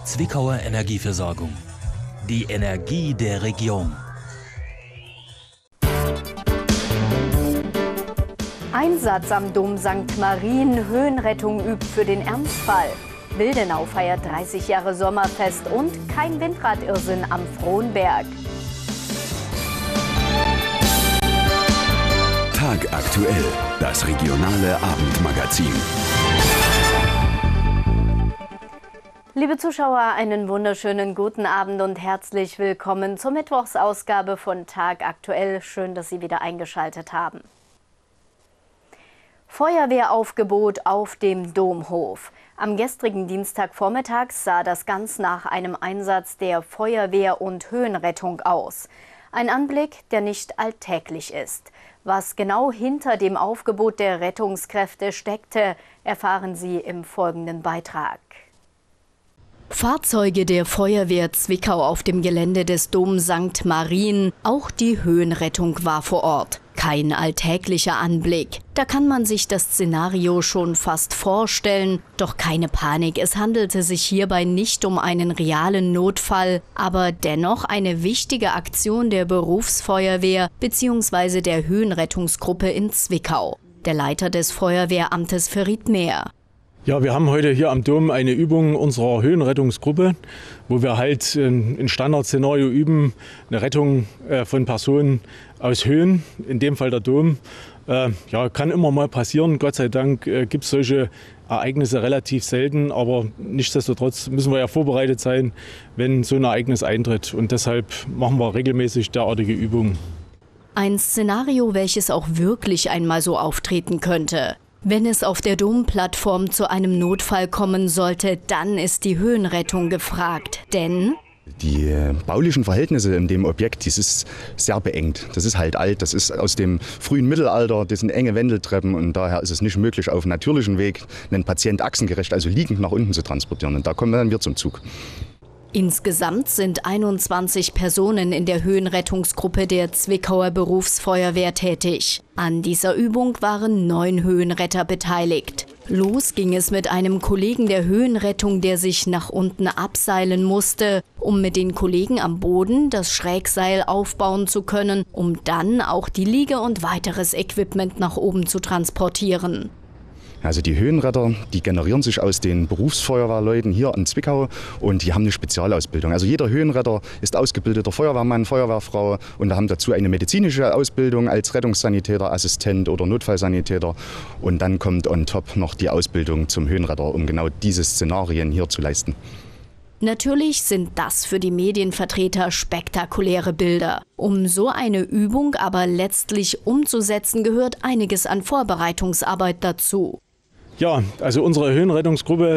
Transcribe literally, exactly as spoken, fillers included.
Zwickauer Energieversorgung. Die Energie der Region. Einsatz am Dom Sankt Marien, Höhenrettung übt für den Ernstfall. Wildenau feiert dreißig Jahre Sommerfest und kein Windradirrsinn am Frohnberg. Tagaktuell, das regionale Abendmagazin. Liebe Zuschauer, einen wunderschönen guten Abend und herzlich willkommen zur Mittwochsausgabe von Tagaktuell. Schön, dass Sie wieder eingeschaltet haben. Feuerwehraufgebot auf dem Domhof. Am gestrigen Dienstagvormittag sah das ganz nach einem Einsatz der Feuerwehr und Höhenrettung aus. Ein Anblick, der nicht alltäglich ist. Was genau hinter dem Aufgebot der Rettungskräfte steckte, erfahren Sie im folgenden Beitrag. Fahrzeuge der Feuerwehr Zwickau auf dem Gelände des Dom Sankt Marien, auch die Höhenrettung war vor Ort. Kein alltäglicher Anblick. Da kann man sich das Szenario schon fast vorstellen. Doch keine Panik, es handelte sich hierbei nicht um einen realen Notfall, aber dennoch eine wichtige Aktion der Berufsfeuerwehr bzw. der Höhenrettungsgruppe in Zwickau. Der Leiter des Feuerwehramtes verriet mehr. Ja, wir haben heute hier am Dom eine Übung unserer Höhenrettungsgruppe, wo wir halt ein Standardszenario üben, eine Rettung von Personen aus Höhen, in dem Fall der Dom. Ja, kann immer mal passieren. Gott sei Dank gibt es solche Ereignisse relativ selten, aber nichtsdestotrotz müssen wir ja vorbereitet sein, wenn so ein Ereignis eintritt. Und deshalb machen wir regelmäßig derartige Übungen. Ein Szenario, welches auch wirklich einmal so auftreten könnte. Wenn es auf der Domplattform zu einem Notfall kommen sollte, dann ist die Höhenrettung gefragt. Denn die baulichen Verhältnisse in dem Objekt, das ist sehr beengt. Das ist halt alt, das ist aus dem frühen Mittelalter, das sind enge Wendeltreppen und daher ist es nicht möglich, auf natürlichem Weg einen Patient achsengerecht, also liegend nach unten zu transportieren. Und da kommen dann wir zum Zug. Insgesamt sind einundzwanzig Personen in der Höhenrettungsgruppe der Zwickauer Berufsfeuerwehr tätig. An dieser Übung waren neun Höhenretter beteiligt. Los ging es mit einem Kollegen der Höhenrettung, der sich nach unten abseilen musste, um mit den Kollegen am Boden das Schrägseil aufbauen zu können, um dann auch die Liege und weiteres Equipment nach oben zu transportieren. Also die Höhenretter, die generieren sich aus den Berufsfeuerwehrleuten hier in Zwickau und die haben eine Spezialausbildung. Also jeder Höhenretter ist ausgebildeter Feuerwehrmann, Feuerwehrfrau und haben dazu eine medizinische Ausbildung als Rettungssanitäter, Assistent oder Notfallsanitäter. Und dann kommt on top noch die Ausbildung zum Höhenretter, um genau diese Szenarien hier zu leisten. Natürlich sind das für die Medienvertreter spektakuläre Bilder. Um so eine Übung aber letztlich umzusetzen, gehört einiges an Vorbereitungsarbeit dazu. Ja, also unsere Höhenrettungsgruppe